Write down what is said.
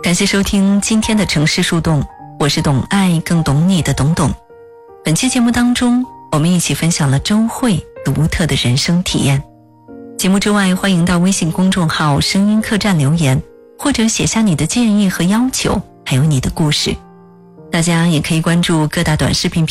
感谢收听今天的城市树洞，我是懂爱更懂你的董董。本期节目当中，我们一起分享了周慧独特的人生体验。节目之外，欢迎到微信公众号声音客栈留言，或者写下你的建议和要求，还有你的故事。大家也可以关注各大短视频